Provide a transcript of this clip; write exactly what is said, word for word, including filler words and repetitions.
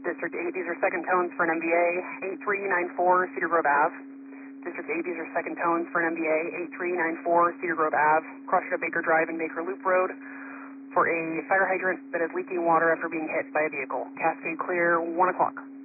District eight, these are second tones for an M B A, eight three nine four Cedar Grove Ave. District eight, these are second tones for an M B A, eight three nine four Cedar Grove Ave. Crushed at Baker Drive and Baker Loop Road for a fire hydrant that is leaking water after being hit by a vehicle. Cascade clear, one o'clock.